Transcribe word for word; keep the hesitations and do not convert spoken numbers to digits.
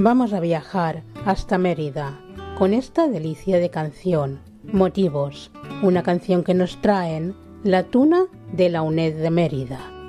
Vamos a viajar hasta Mérida con esta delicia de canción, Motivos, una canción que nos traen la Tuna de la UNED de Mérida.